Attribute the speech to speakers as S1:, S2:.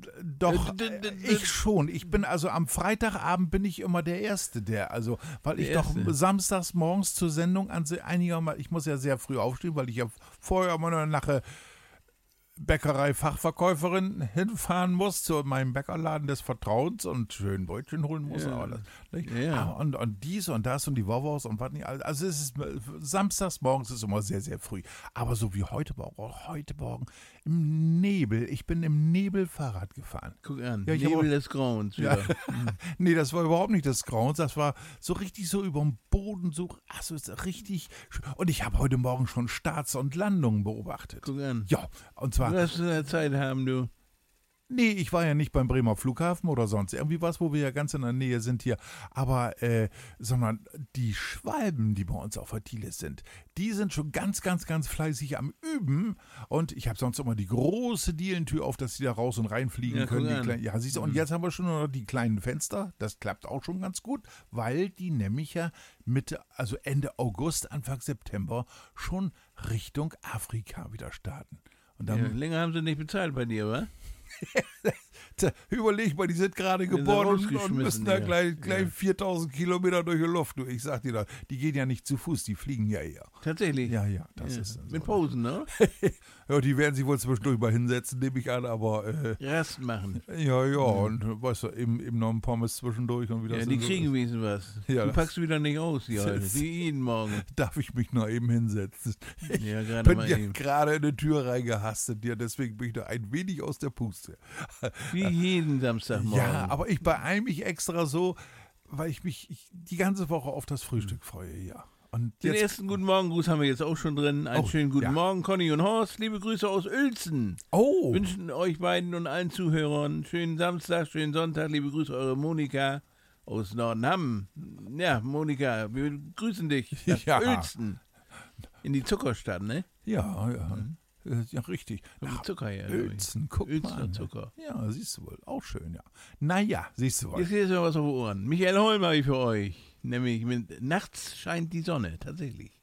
S1: Doch, ich schon. Ich bin also am Freitagabend bin ich immer der Erste, weil ich doch samstags morgens zur Sendung ich muss ja sehr früh aufstehen, weil ich ja vorher immer nachher Bäckerei-Fachverkäuferin hinfahren muss zu meinem Bäckerladen des Vertrauens und schön Brötchen holen muss.
S2: Ja.
S1: Alles,
S2: Ja.
S1: und dies und das und die Wowos und was nicht. Also es ist samstags morgens ist immer sehr, sehr früh. Aber so wie heute Morgen im Nebel. Ich bin im Nebel Fahrrad gefahren.
S2: Guck an,
S1: Ja,
S2: Nebel des Grauens.
S1: Ja. Nee, das war überhaupt nicht des Grauens. Das war so richtig so über dem Boden, so ist richtig. Und ich habe heute Morgen schon Starts und Landungen beobachtet.
S2: Guck an.
S1: Ja, und zwar.
S2: Du hast Zeit haben, du.
S1: Nee, ich war ja nicht beim Bremer Flughafen oder sonst irgendwie was, wo wir ja ganz in der Nähe sind hier. Aber, sondern die Schwalben, die bei uns auf der Thiele sind, die sind schon ganz, ganz, ganz fleißig am Üben. Und ich habe sonst immer die große Dielentür auf, dass sie da raus und reinfliegen können. Ja, siehst du, und jetzt haben wir schon nur noch die kleinen Fenster. Das klappt auch schon ganz gut, weil die nämlich ja also Ende August, Anfang September schon Richtung Afrika wieder starten. Und dann,
S2: länger haben sie nicht bezahlt bei dir, wa?
S1: Überleg mal, die sind gerade geboren und müssen da gleich 4000 Kilometer durch die Luft. Du, ich sag dir das, die gehen ja nicht zu Fuß, die fliegen ja eher.
S2: Tatsächlich?
S1: Ja, das ist dann so.
S2: Mit Posen, ne?
S1: Ja, die werden sich wohl zwischendurch mal hinsetzen, nehme ich an, aber
S2: Rast machen.
S1: Ja, und weißt du, eben noch ein Pommes zwischendurch und wieder.
S2: Ja, die kriegen wenigstens was.
S1: Ja,
S2: du packst wieder nicht aus hier heute, wie jeden Morgen.
S1: Darf ich mich noch eben hinsetzen?
S2: Ja, gerade
S1: bin
S2: mal
S1: ja
S2: eben.
S1: gerade in die Tür reingehastet, ja, deswegen bin ich da ein wenig aus der Puste.
S2: Wie jeden Samstagmorgen.
S1: Ja, aber ich beeile mich extra so, weil ich mich die ganze Woche auf das Frühstück freue, ja. Und
S2: Den ersten Guten Morgen-Gruß haben wir jetzt auch schon drin. Einen schönen guten Morgen, Conny und Horst. Liebe Grüße aus Uelzen. Wünschen euch beiden und allen Zuhörern schönen Samstag, schönen Sonntag. Liebe Grüße, eure Monika aus Nordenham. Ja, Monika, wir grüßen dich nach Uelzen. In die Zuckerstadt, ne?
S1: Ja. Ja, richtig.
S2: Zucker her.
S1: Uelzen, guck mal an.
S2: Zucker.
S1: Ja, siehst du wohl. Auch schön, ja. Naja, siehst du wohl.
S2: Jetzt ist ja was auf den Ohren. Michael Holm habe ich für euch. Nämlich nachts scheint die Sonne, tatsächlich.